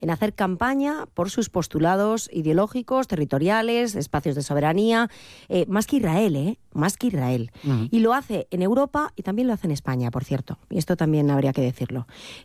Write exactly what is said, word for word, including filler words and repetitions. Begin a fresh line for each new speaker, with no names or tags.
en hacer campaña por sus postulados ideológicos, territoriales, espacios de soberanía, eh, más que Israel, ¿eh? Más que Israel. Uh-huh. Y lo hace en Europa y también lo hace en España, por cierto. Y esto también habría que decirlo.